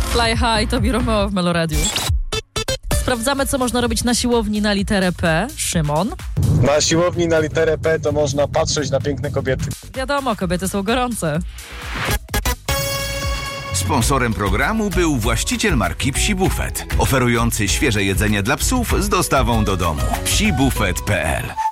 Fly High to Romeo w Meloradiu. Sprawdzamy, co można robić na siłowni na literę P. Szymon. Na siłowni na literę P to można patrzeć na piękne kobiety. Wiadomo, kobiety są gorące. Sponsorem programu był właściciel marki Psi Buffet, oferujący świeże jedzenie dla psów z dostawą do domu. psibufet.pl